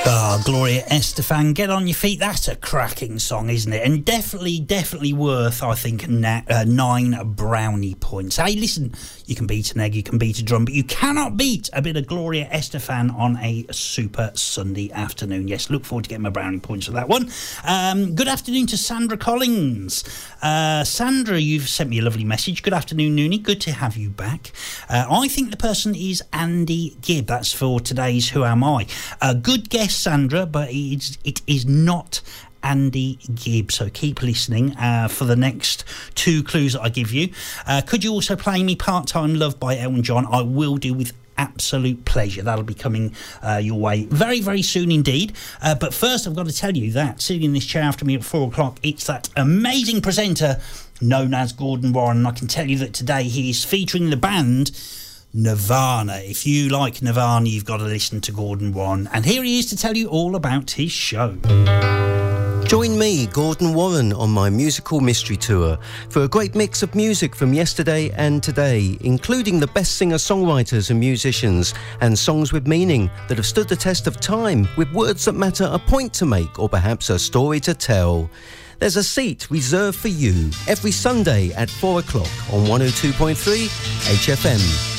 Gloria Estefan, Get On Your Feet. That's a cracking song, isn't it? And definitely worth, I think, 9 brownie points. Hey, listen, you can beat an egg, you can beat a drum, but you cannot beat a bit of Gloria Estefan on a super Sunday afternoon. Yes, look forward to getting my brownie points for that one. Good afternoon to Sandra Collins. Sandra, you've sent me a lovely message. Good afternoon, Noonie. Good to have you back. I think the person is Andy Gibb. That's for today's Who Am I? Good guess, Sandra, but it is not Andy Gibb, so keep listening for the next 2 clues that I give you. Could you also play me Part-Time Love by Elton John? I will do with absolute pleasure. That'll be coming your way very, very soon indeed. But first, I've got to tell you that sitting in this chair after me at 4 o'clock, it's that amazing presenter known as Gordon Warren. And I can tell you that today he is featuring the band Nirvana. If you like Nirvana, you've got to listen to Gordon Warren. And here he is to tell you all about his show. Join me, Gordon Warren, on my musical mystery tour for a great mix of music from yesterday and today, including the best singer-songwriters and musicians, and songs with meaning that have stood the test of time, with words that matter, a point to make, or perhaps a story to tell. There's a seat reserved for you every Sunday at 4 o'clock on 102.3 HFM.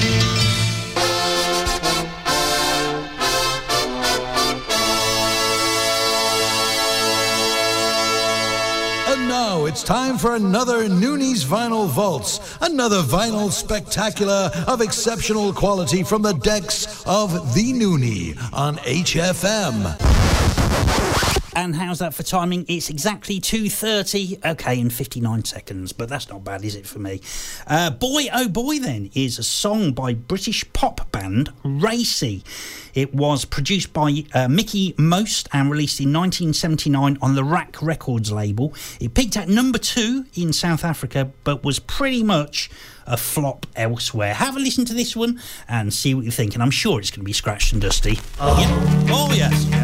And now it's time for another Noonies Vinyl Vaults, another vinyl spectacular of exceptional quality from the decks of The Noonie on HFM. And how's that for timing? It's exactly 2:30, okay, in 59 seconds, but that's not bad, is it, for me? Boy Oh Boy, then, is a song by British pop band Racy. It was produced by Mickey Most and released in 1979 on the Rack Records label. It peaked at number 2 in South Africa, but was pretty much a flop elsewhere. Have a listen to this one and see what you think, and I'm sure it's going to be scratched and dusty. Oh, yeah. Oh yes.